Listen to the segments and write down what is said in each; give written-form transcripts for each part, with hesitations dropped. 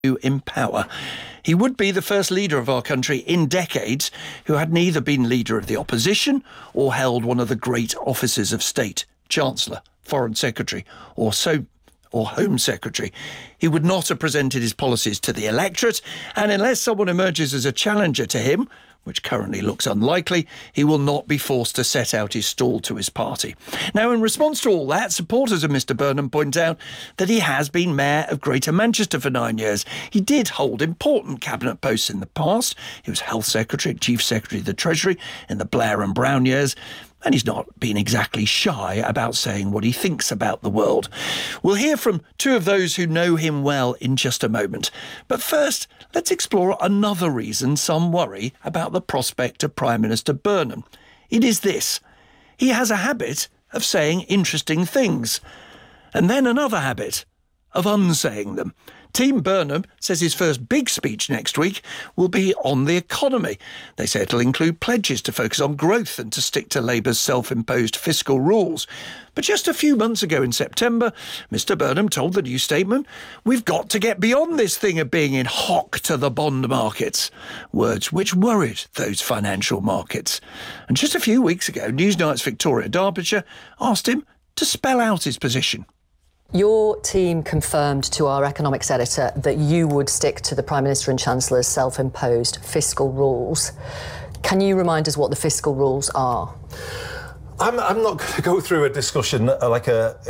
in power. He would be the first leader of our country in decades who had neither been leader of the opposition or held one of the great offices of state, Chancellor, Foreign Secretary, or Home Secretary. He would not have presented his policies to the electorate, and unless someone emerges as a challenger to him, which currently looks unlikely, he will not be forced to set out his stall to his party. Now, in response to all that, supporters of Mr Burnham point out that he has been Mayor of Greater Manchester for 9 years. He did hold important cabinet posts in the past. He was Health Secretary, Chief Secretary of the Treasury in the Blair and Brown years, and he's not been exactly shy about saying what he thinks about the world. We'll hear from two of those who know him well in just a moment. But first, let's explore another reason some worry about the prospect of Prime Minister Burnham. It is this: he has a habit of saying interesting things, and then another habit of unsaying them. Team Burnham says his first big speech next week will be on the economy. They say it'll include pledges to focus on growth and to stick to Labour's self-imposed fiscal rules. But just a few months ago in September, Mr Burnham told the New Statement, "We've got to get beyond this thing of being in hock to the bond markets." Words which worried those financial markets. And just a few weeks ago, Newsnight's Victoria Derbyshire asked him to spell out his position. Your team confirmed to our economics editor that you would stick to the Prime Minister and Chancellor's self-imposed fiscal rules. Can you remind us what the fiscal rules are? I'm not going to go through a discussion like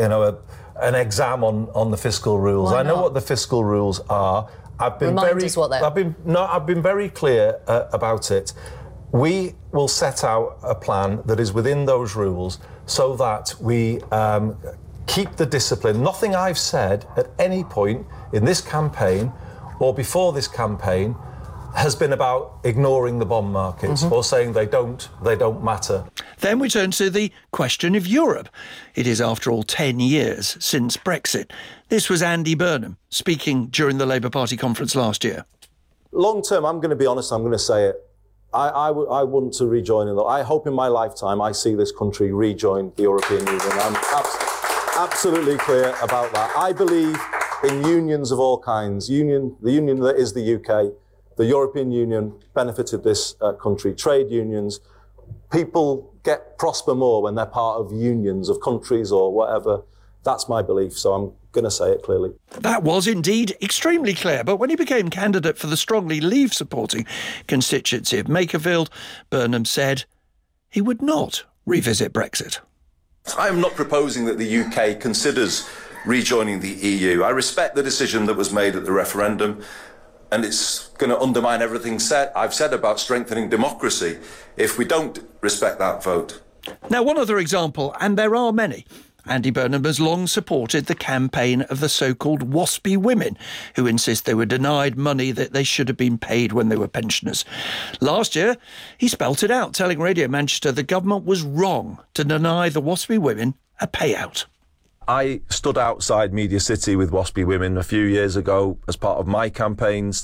an exam on the fiscal rules. Why I know not? what the fiscal rules are. Remind us what they are. I've been very clear about it. We will set out a plan that is within those rules so that we keep the discipline. Nothing I've said at any point in this campaign or before this campaign has been about ignoring the bond markets or saying they don't matter. Then we turn to the question of Europe. It is, after all, 10 years since Brexit. This was Andy Burnham speaking during the Labour Party conference last year. Long term, I'm going to be honest, I'm going to say it. I want to rejoin it. I hope in my lifetime I see this country rejoin the European Union. I'm absolutely clear about that. I believe in unions of all kinds. The union that is the UK, the European Union benefited this country. Trade unions, people prosper more when they're part of unions of countries or whatever. That's my belief, so I'm going to say it clearly. That was indeed extremely clear, but when he became candidate for the strongly Leave-supporting constituency of Makerfield, Burnham said he would not revisit Brexit. I am not proposing that the UK considers rejoining the EU. I respect the decision that was made at the referendum, and it's going to undermine everything I've said about strengthening democracy if we don't respect that vote. Now, one other example, and there are many. Andy Burnham has long supported the campaign of the so-called WASPy women, who insist they were denied money that they should have been paid when they were pensioners. Last year, he spelt it out, telling Radio Manchester the government was wrong to deny the WASPy women a payout. I stood outside Media City with WASPy women a few years ago as part of my campaigns.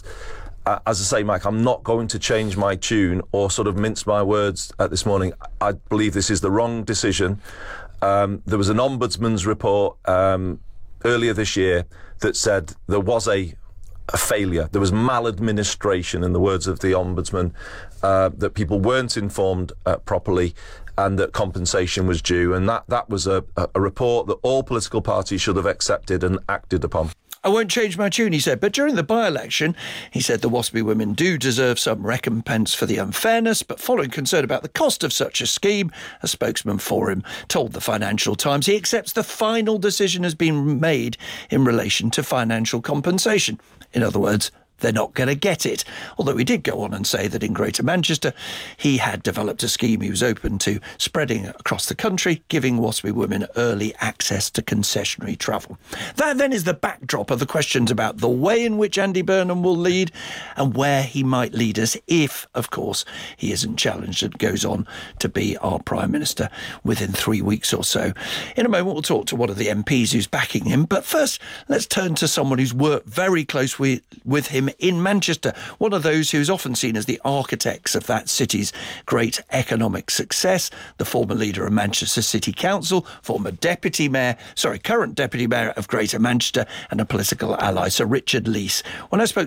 As I say, Mike, I'm not going to change my tune or sort of mince my words this morning. I believe this is the wrong decision. There was an ombudsman's report earlier this year that said there was a failure. There was maladministration, in the words of the ombudsman, that people weren't informed properly and that compensation was due. And that was a report that all political parties should have accepted and acted upon. I won't change my tune, he said, but during the by-election, he said the WASPy women do deserve some recompense for the unfairness, but following concern about the cost of such a scheme, a spokesman for him told the Financial Times he accepts the final decision has been made in relation to financial compensation. In other words, they're not going to get it. Although he did go on and say that in Greater Manchester, he had developed a scheme he was open to spreading across the country, giving WASPy women early access to concessionary travel. That then is the backdrop of the questions about the way in which Andy Burnham will lead and where he might lead us if, of course, he isn't challenged and goes on to be our Prime Minister within 3 weeks or so. In a moment, we'll talk to one of the MPs who's backing him. But first, let's turn to someone who's worked very closely with him him in Manchester, one of those who's often seen as the architects of that city's great economic success, the former leader of Manchester City Council, current Deputy Mayor of Greater Manchester, and a political ally, Sir Richard Leese. When I spoke